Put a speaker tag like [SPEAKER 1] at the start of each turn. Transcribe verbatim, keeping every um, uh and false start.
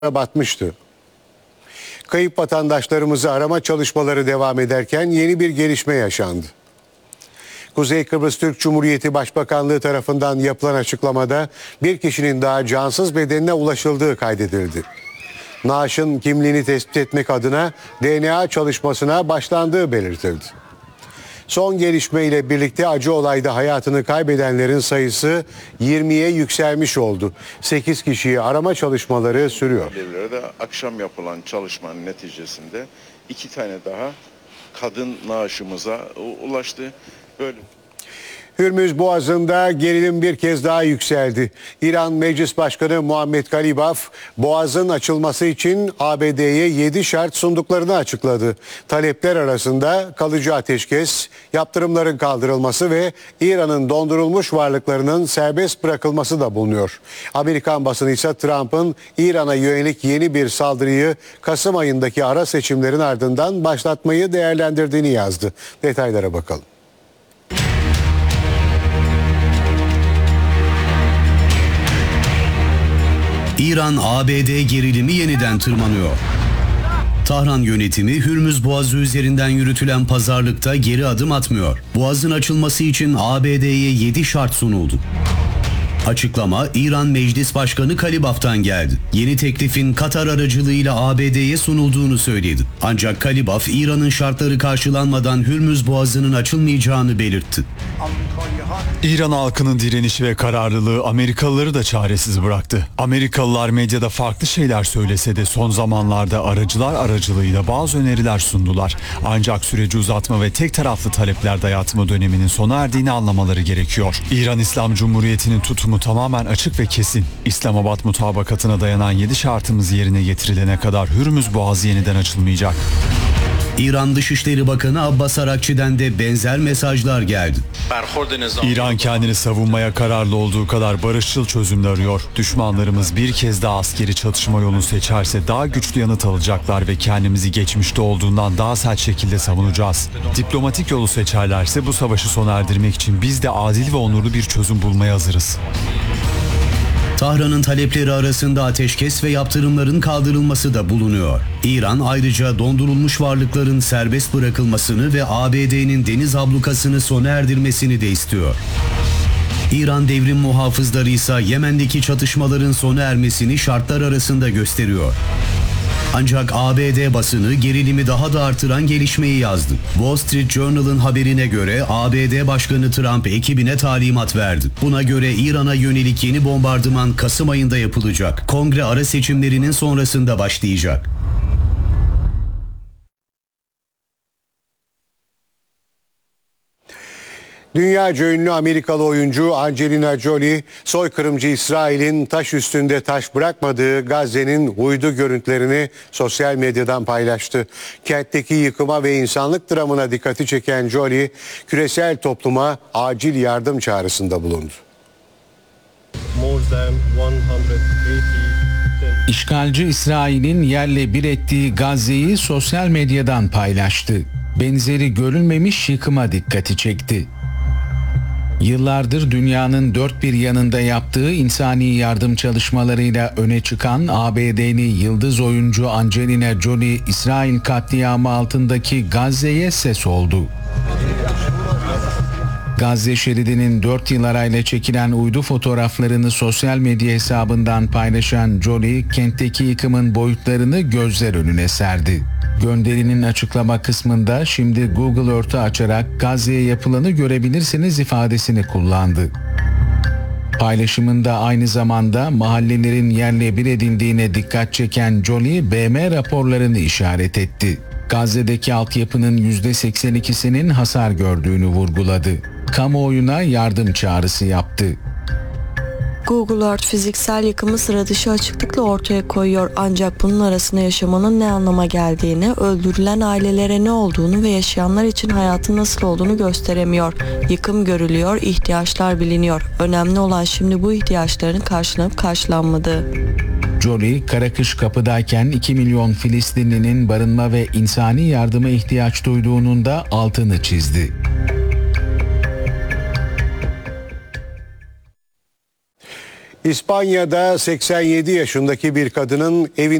[SPEAKER 1] batmıştı. Kayıp vatandaşlarımızı arama çalışmaları devam ederken yeni bir gelişme yaşandı. Kuzey Kıbrıs Türk Cumhuriyeti Başbakanlığı tarafından yapılan açıklamada bir kişinin daha cansız bedenine ulaşıldığı kaydedildi. Naaşın kimliğini tespit etmek adına D N A çalışmasına başlandığı belirtildi. Son gelişmeyle birlikte acı olayda hayatını kaybedenlerin sayısı yirmiye yükselmiş oldu. sekiz kişiyi arama çalışmaları sürüyor.
[SPEAKER 2] Akşam yapılan çalışmanın neticesinde iki tane daha kadın naaşımıza ulaştı. Böyle
[SPEAKER 1] Hürmüz Boğazı'nda gerilim bir kez daha yükseldi. İran Meclis Başkanı Muhammed Galibaf, Boğaz'ın açılması için A B D'ye yedi şart sunduklarını açıkladı. Talepler arasında kalıcı ateşkes, yaptırımların kaldırılması ve İran'ın dondurulmuş varlıklarının serbest bırakılması da bulunuyor. Amerikan basını ise Trump'ın İran'a yönelik yeni bir saldırıyı Kasım ayındaki ara seçimlerin ardından başlatmayı değerlendirdiğini yazdı. Detaylara bakalım.
[SPEAKER 3] İran-A B D gerilimi yeniden tırmanıyor. Tahran yönetimi Hürmüz Boğazı üzerinden yürütülen pazarlıkta geri adım atmıyor. Boğazın açılması için A B D'ye yedi şart sunuldu. Açıklama İran Meclis Başkanı Galibaf'tan geldi. Yeni teklifin Katar aracılığıyla A B D'ye sunulduğunu söyledi. Ancak Galibaf İran'ın şartları karşılanmadan Hürmüz Boğazı'nın açılmayacağını belirtti.
[SPEAKER 4] İran halkının direnişi ve kararlılığı Amerikalıları da çaresiz bıraktı. Amerikalılar medyada farklı şeyler söylese de son zamanlarda aracılar aracılığıyla bazı öneriler sundular. Ancak süreci uzatma ve tek taraflı talepler dayatma döneminin sona erdiğini anlamaları gerekiyor. İran İslam Cumhuriyeti'nin tutumu tamamen açık ve kesin. İslamabad mutabakatına dayanan yedi şartımız yerine getirilene kadar Hürmüz Boğazı yeniden açılmayacak.
[SPEAKER 3] İran Dışişleri Bakanı Abbas Arakçi'den de benzer mesajlar geldi.
[SPEAKER 4] İran kendini savunmaya kararlı olduğu kadar barışçıl çözümler arıyor. Düşmanlarımız bir kez daha askeri çatışma yolunu seçerse daha güçlü yanıt alacaklar ve kendimizi geçmişte olduğundan daha sert şekilde savunacağız. Diplomatik yolu seçerlerse bu savaşı sona erdirmek için biz de adil ve onurlu bir çözüm bulmaya hazırız.
[SPEAKER 3] Tahran'ın talepleri arasında ateşkes ve yaptırımların kaldırılması da bulunuyor. İran ayrıca dondurulmuş varlıkların serbest bırakılmasını ve A B D'nin deniz ablukasını sona erdirmesini de istiyor. İran devrim muhafızları ise Yemen'deki çatışmaların sona ermesini şartlar arasında gösteriyor. Ancak A B D basını gerilimi daha da artıran gelişmeyi yazdı. Wall Street Journal'ın haberine göre A B D Başkanı Trump ekibine talimat verdi. Buna göre İran'a yönelik yeni bombardıman Kasım ayında yapılacak. Kongre ara seçimlerinin sonrasında başlayacak.
[SPEAKER 1] Dünyaca ünlü Amerikalı oyuncu Angelina Jolie, soykırımcı İsrail'in taş üstünde taş bırakmadığı Gazze'nin uydu görüntülerini sosyal medyadan paylaştı. Kentteki yıkıma ve insanlık dramına dikkati çeken Jolie, küresel topluma acil yardım çağrısında bulundu.
[SPEAKER 5] İşgalci İsrail'in yerle bir ettiği Gazze'yi sosyal medyadan paylaştı. Benzeri görülmemiş yıkıma dikkati çekti. Yıllardır dünyanın dört bir yanında yaptığı insani yardım çalışmalarıyla öne çıkan A B D'li yıldız oyuncu Angelina Jolie, İsrail katliamı altındaki Gazze'ye ses oldu. Gazze şeridinin dört yıl arayla çekilen uydu fotoğraflarını sosyal medya hesabından paylaşan Jolie, kentteki yıkımın boyutlarını gözler önüne serdi. Gönderinin açıklama kısmında "Şimdi Google Earth'ü açarak Gazze'ye yapılanı görebilirsiniz" ifadesini kullandı. Paylaşımında aynı zamanda mahallelerin yerle bir edildiğine dikkat çeken Jolie, B M raporlarını işaret etti. Gazze'deki altyapının yüzde seksen ikisinin hasar gördüğünü vurguladı. Kamuoyuna yardım çağrısı yaptı.
[SPEAKER 6] Google Earth fiziksel yıkımı sıra dışı açıklıkla ortaya koyuyor, ancak bunun arasında yaşamanın ne anlama geldiğini, öldürülen ailelere ne olduğunu ve yaşayanlar için hayatın nasıl olduğunu gösteremiyor. Yıkım görülüyor, ihtiyaçlar biliniyor. Önemli olan şimdi bu ihtiyaçların karşılanıp karşılanmadığı.
[SPEAKER 5] Jolie, kara kış kapıdayken iki milyon Filistinlinin barınma ve insani yardıma ihtiyaç duyduğunun da altını çizdi.
[SPEAKER 1] İspanya'da seksen yedi yaşındaki bir kadının evinde